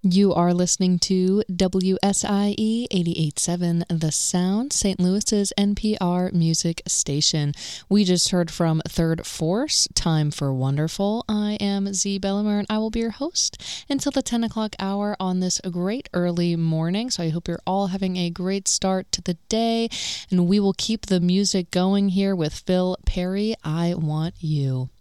You are listening to WSIE 88.7 The Sound, St. Louis's NPR music station. We just heard from Third Force, Time for Wonderful. I am Z Bellimer, and I will be your host until the 10 o'clock hour on this great early morning. So I hope you're all having a great start to the day, and we will keep the music going here with Phil Perry, I Want You.